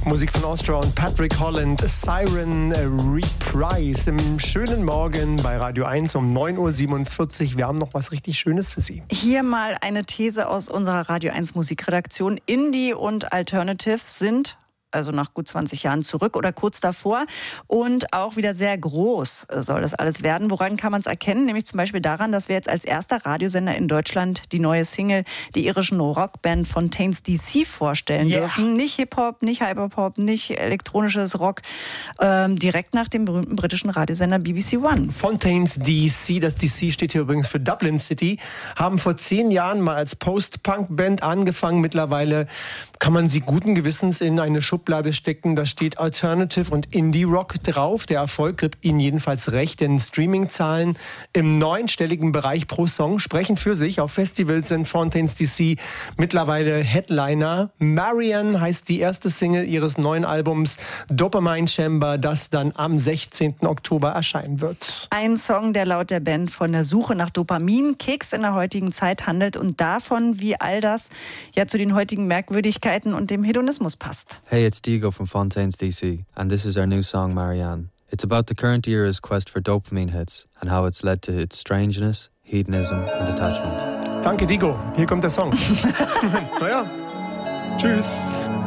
Musik von Austria und Patrick Holland, Siren Reprise im schönen Morgen bei Radio 1 um 9.47 Uhr. Wir haben noch was richtig Schönes für Sie. Hier mal eine These aus unserer Radio 1 Musikredaktion. Indie und Alternative sind also nach gut 20 Jahren zurück oder kurz davor. Und auch wieder sehr groß soll das alles werden. Woran kann man es erkennen? Nämlich zum Beispiel daran, dass wir jetzt als erster Radiosender in Deutschland die neue Single der irischen Rockband Fontaines DC vorstellen dürfen. Nicht Hip-Hop, nicht Hyperpop, nicht elektronisches Rock. Direkt nach dem berühmten britischen Radiosender BBC One. Fontaines DC, das DC steht hier übrigens für Dublin City, haben vor 10 Jahren mal als Post-Punk-Band angefangen. Mittlerweile kann man sie guten Gewissens in eine Schublade stecken. Da steht Alternative und Indie-Rock drauf. Der Erfolg gibt ihnen jedenfalls recht, denn Streaming-Zahlen im 9-stelligen Bereich pro Song sprechen für sich. Auf Festivals sind Fontaines DC mittlerweile Headliner. Marianne heißt die erste Single ihres neuen Albums Dopamine Chamber, das dann am 16. Oktober erscheinen wird. Ein Song, der laut der Band von der Suche nach Dopamin, Kicks in der heutigen Zeit handelt und davon, wie all das ja zu den heutigen Merkwürdigkeiten und dem Hedonismus passt. Hey, it's Diego from Fontaines DC, and this is our new song, Marianne. It's about the current era's quest for dopamine hits and how it's led to its strangeness, hedonism and attachment. Danke, Diego. Hier kommt der Song. Naja, tschüss.